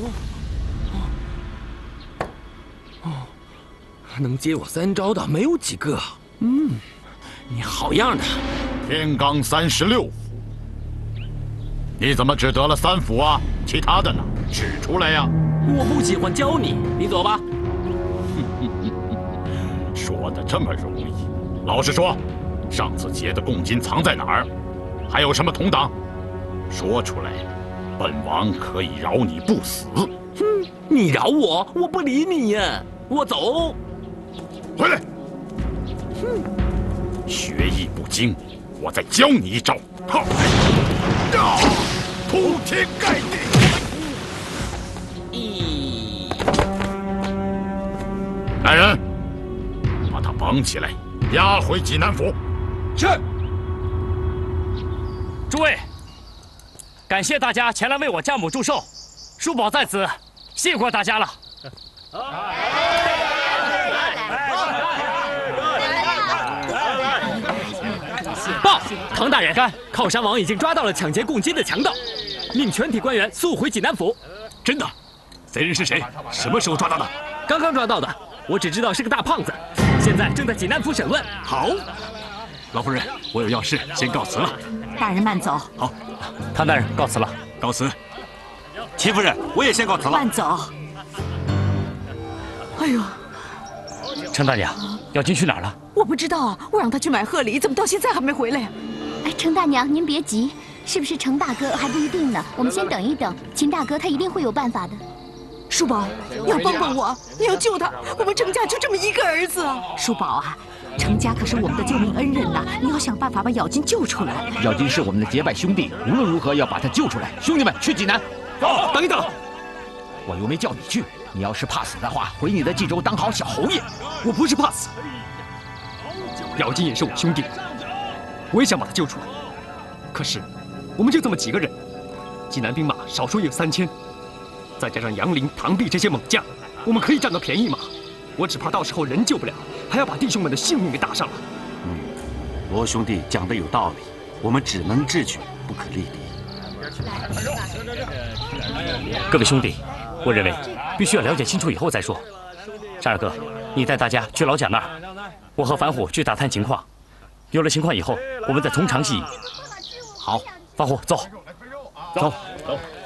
能接我3招的没有几个。你好样的！ 天罡36符，你怎么只得了3符啊？其他的呢？指出来呀！ 我不喜欢教你，你走吧。 说的这么容易，老实说，上次劫的贡金藏在哪儿？还有什么同党？说出来，本王可以饶你不死。 你饶我，我不理你呀！我走。 回来！学艺不精，我再教你一招。好，铺天盖地。来人，把他绑起来，押回济南府。 是。诸位，感谢大家前来为我家母祝寿，叔宝在此，谢过大家了。 报，唐大人，靠山王已经抓到了抢劫贡金的强盗，命全体官员速回济南府。 真的？贼人是谁？什么时候抓到的？ 刚刚抓到的，我只知道是个大胖子，现在正在济南府审问。 好，老夫人，我有要事，先告辞了。 大人慢走。 好， 唐大人告辞了。 告辞。 齐夫人，我也先告辞了。 慢走。哎呦， 程大娘，耀金去哪儿了？ 我不知道啊，我让他去买贺礼，怎么到现在还没回来呀？ 哎，程大娘，您别急，是不是程大哥还不一定呢？我们先等一等，秦大哥他一定会有办法的。 叔宝，你要帮帮我，你要救他，我们程家就这么一个儿子啊！叔宝啊，程家可是我们的救命恩人呐，你要想办法把咬金救出来。 咬金是我们的结拜兄弟，无论如何要把他救出来。兄弟们，去济南。 走，等一等， 我又没叫你去，你要是怕死的话，回你的冀州当好小侯爷。 我不是怕死，咬金也是我兄弟，我也想把他救出来。可是，我们就这么几个人，济南兵马少说也有3000，再加上杨林、唐弼这些猛将，我们可以占个便宜吗？我只怕到时候人救不了，还要把弟兄们的性命给搭上了。 罗兄弟讲的有道理，我们只能智取，不可力敌。 各位兄弟，我认为必须要了解清楚以后再说。沙二哥，你带大家去老蒋那儿，我和樊虎去打探情况。有了情况以后，我们再从长计议。 好， 樊虎，走，走。 走。